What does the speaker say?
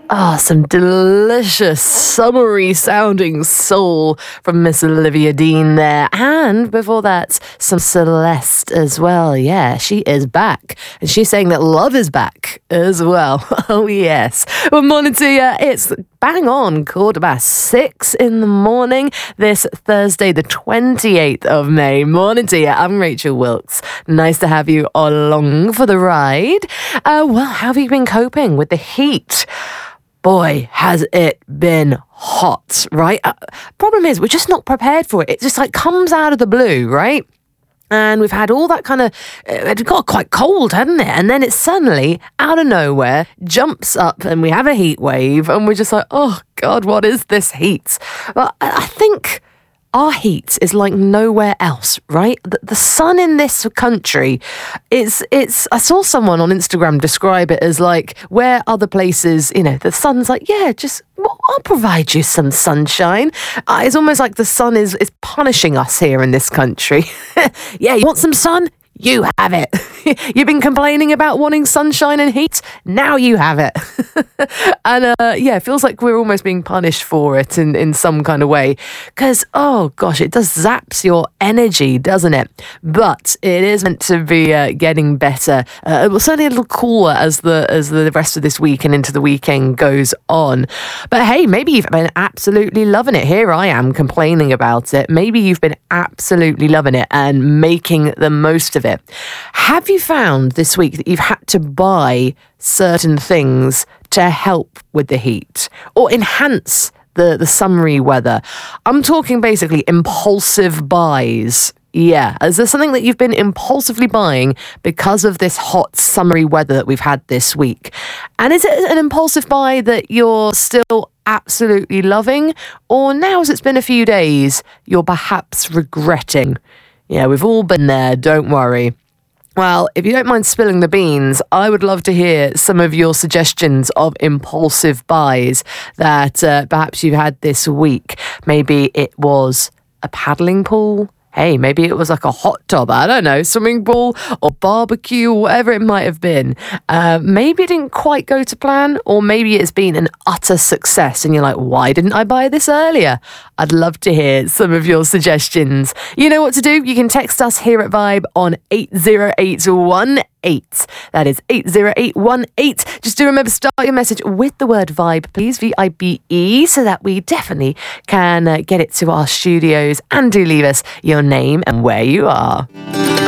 Some delicious, summery sounding soul from Miss Olivia Dean there. And before that, some Celeste as well. Yeah, she is back. And she's saying that love is back as well. Oh, yes. Well, morning to you. It's bang on 6:15 in the morning this Thursday, the 28th of May. Morning to you. I'm Rachel Wilkes. Nice to have you along for the ride. Well, how have you been coping with the heat? Boy, has it been hot, right? Problem is, we're just not prepared for it. It just comes out of the blue, right? And we've had all that kind of, it got quite cold, hadn't it? And then it suddenly, out of nowhere, jumps up and we have a heat wave and we're just like, oh God, what is this heat? Well, I think our heat is like nowhere else, right? The sun in this country, I saw someone on Instagram describe it as like where other places, the sun's like, yeah, I'll provide you some sunshine. It's almost like the sun is punishing us here in this country. Yeah, you want some sun? You have it. You've been complaining about wanting sunshine and heat. Now you have it. And it feels like we're almost being punished for it in some kind of way. Because, oh gosh, it does zaps your energy, doesn't it? But it is meant to be getting better. Well, certainly a little cooler as the rest of this week and into the weekend goes on. But hey, maybe you've been absolutely loving it. Here I am complaining about it. Maybe you've been absolutely loving it and making the most of it. Have you found this week that you've had to buy certain things to help with the heat or enhance the summery weather? I'm talking basically impulsive buys. Yeah, is there something that you've been impulsively buying because of this hot summery weather that we've had this week? And is it an impulsive buy that you're still absolutely loving, or now as it's been a few days, you're perhaps regretting? Yeah, we've all been there, don't worry. Well, if you don't mind spilling the beans, I would love to hear some of your suggestions of impulsive buys that perhaps you've had this week. Maybe it was a paddling pool. Hey, maybe it was like a hot tub, I don't know, swimming pool or barbecue or whatever it might have been. Maybe it didn't quite go to plan, or maybe it's been an utter success and you're like, why didn't I buy this earlier? I'd love to hear some of your suggestions. You know what to do. You can text us here at Vibe on 80818. That is 80818. Just do remember, start your message with the word Vibe, please, VIBE, so that we definitely can get it to our studios. And do leave us your name and where you are.